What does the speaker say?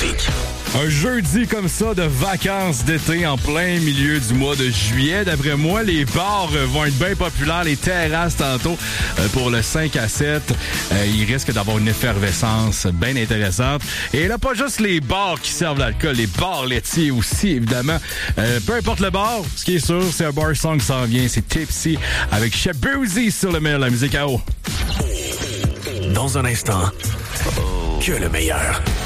musique. Un jeudi comme ça de vacances d'été en plein milieu du mois de juillet. D'après moi, les bars vont être bien populaires. Les terrasses tantôt pour le 5 à 7. Il risque d'avoir une effervescence bien intéressante. Et là, pas juste les bars qui servent l'alcool, les bars laitiers aussi, évidemment. Peu importe le bar, ce qui est sûr, c'est un bar song qui s'en vient. C'est Tipsy avec Shabuzi sur le mail, la musique à eau. Dans un instant, que le meilleur.